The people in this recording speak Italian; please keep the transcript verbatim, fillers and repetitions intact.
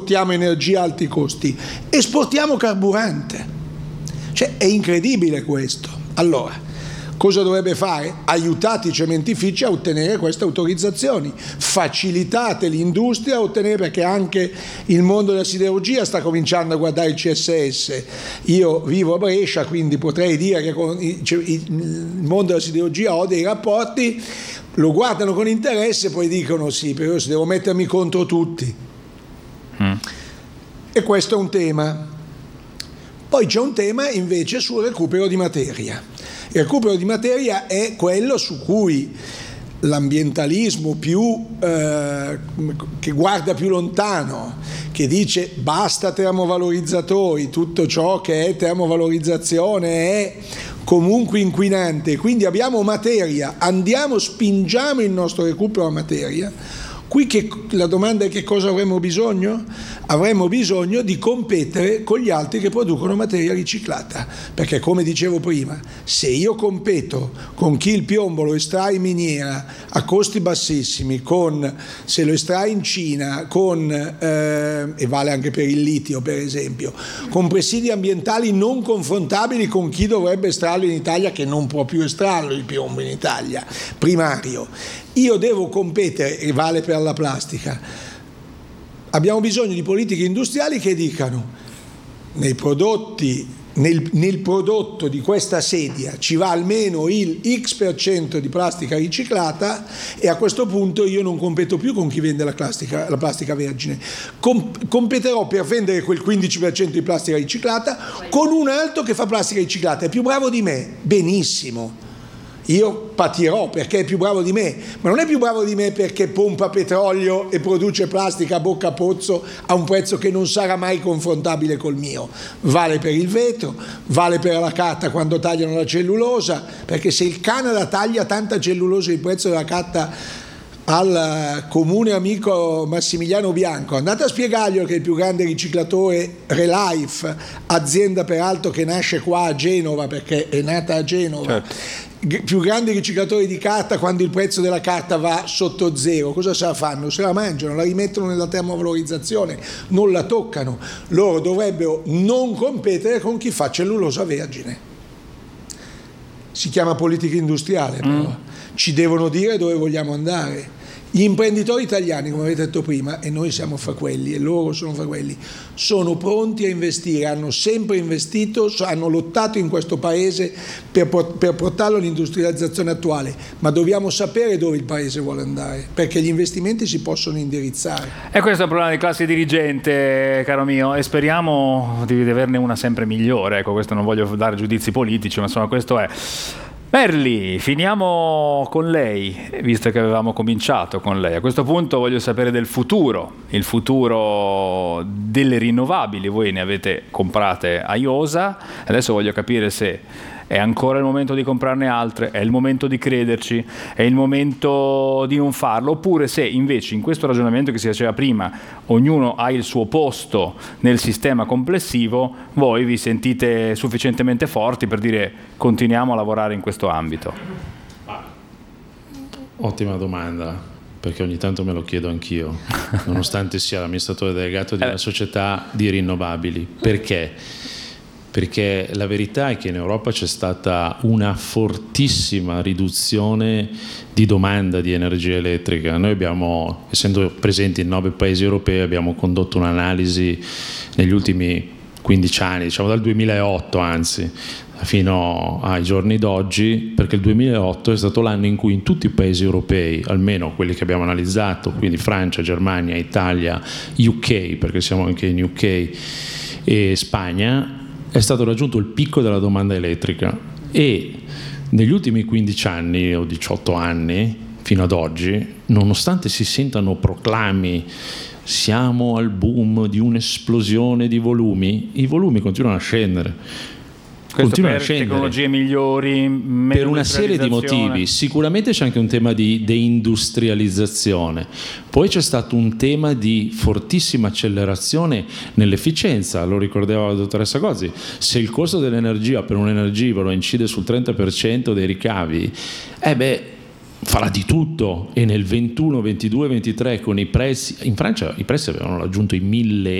esportiamo energia a alti costi, esportiamo carburante. Cioè è incredibile questo. Allora, cosa dovrebbe fare? Aiutate i cementifici a ottenere queste autorizzazioni, facilitate l'industria a ottenere, perché anche il mondo della siderurgia sta cominciando a guardare il C S S. Io vivo a Brescia, quindi potrei dire che con il mondo della siderurgia ho dei rapporti, lo guardano con interesse e poi dicono sì, però se devo mettermi contro tutti. Mm. E questo è un tema. Poi c'è un tema invece sul recupero di materia. Il recupero di materia è quello su cui l'ambientalismo più eh, che guarda più lontano, che dice basta termovalorizzatori, tutto ciò che è termovalorizzazione è comunque inquinante, quindi abbiamo materia, andiamo, spingiamo il nostro recupero a materia. Qui che, la domanda è: che cosa avremmo bisogno? Avremmo bisogno di competere con gli altri che producono materia riciclata, perché come dicevo prima, se io competo con chi il piombo lo estrae in miniera a costi bassissimi, con se lo estrae in Cina, con eh, e vale anche per il litio per esempio, con presidi ambientali non confrontabili con chi dovrebbe estrarlo in Italia, che non può più estrarlo il piombo in Italia, primario, io devo competere, e vale per la plastica. Abbiamo bisogno di politiche industriali che dicano: nei prodotti, nel, nel prodotto di questa sedia ci va almeno il X per cento di plastica riciclata, e a questo punto io non competo più con chi vende la plastica, la plastica vergine, Com- competerò per vendere quel quindici per cento di plastica riciclata con un altro che fa plastica riciclata, è più bravo di me, benissimo. Io patirò perché è più bravo di me, ma non è più bravo di me perché pompa petrolio e produce plastica a bocca a pozzo a un prezzo che non sarà mai confrontabile col mio. Vale per il vetro, vale per la carta quando tagliano la cellulosa, perché se il Canada taglia tanta cellulosa, il prezzo della carta al comune amico Massimiliano Bianco, andate a spiegarglielo che è il più grande riciclatore Relife, azienda peraltro che nasce qua a Genova, perché è nata a Genova, certo. Più grandi riciclatori di carta, quando il prezzo della carta va sotto zero, cosa se la fanno? Se la mangiano, la rimettono nella termovalorizzazione, non la toccano. Loro dovrebbero non competere con chi fa cellulosa vergine. Si chiama politica industriale, però. Mm. Ci devono dire dove vogliamo andare. Gli imprenditori italiani, come avete detto prima, e noi siamo fra quelli, e loro sono fra quelli, sono pronti a investire, hanno sempre investito, hanno lottato in questo paese per, per portarlo all'industrializzazione attuale, ma dobbiamo sapere dove il paese vuole andare, perché gli investimenti si possono indirizzare. E questo è un problema di classe dirigente, caro mio, e speriamo di averne una sempre migliore. Ecco, questo non voglio dare giudizi politici, ma insomma questo è. Merli, finiamo con lei, visto che avevamo cominciato con lei. A questo punto voglio sapere del futuro, il futuro delle rinnovabili. Voi ne avete comprate a Iosa, adesso voglio capire se è ancora il momento di comprarne altre, è il momento di crederci, è il momento di non farlo, oppure se invece in questo ragionamento che si faceva prima ognuno ha il suo posto nel sistema complessivo, voi vi sentite sufficientemente forti per dire continuiamo a lavorare in questo ambito. Ottima domanda, perché ogni tanto me lo chiedo anch'io, nonostante sia l'amministratore delegato di una società di rinnovabili. Perché? Perché la verità è che in Europa c'è stata una fortissima riduzione di domanda di energia elettrica. Noi abbiamo, essendo presenti in nove paesi europei, abbiamo condotto un'analisi negli ultimi quindici anni, diciamo dal duemilaotto anzi, fino ai giorni d'oggi, perché il duemilaotto è stato l'anno in cui in tutti i paesi europei, almeno quelli che abbiamo analizzato, quindi Francia, Germania, Italia, U K, perché siamo anche in U K, e Spagna, è stato raggiunto il picco della domanda elettrica, e negli ultimi quindici anni o diciotto anni fino ad oggi, nonostante si sentano proclami siamo al boom di un'esplosione di volumi, i volumi continuano a scendere. Questo per tecnologie migliori, per una serie di motivi. Sicuramente c'è anche un tema di deindustrializzazione, poi c'è stato un tema di fortissima accelerazione nell'efficienza, lo ricordava la dottoressa Gozzi, se il costo dell'energia per un energivoro incide sul trenta per cento dei ricavi, eh beh, farà di tutto. E nel ventuno, ventidue, ventitré con i prezzi in Francia, i prezzi avevano raggiunto i mille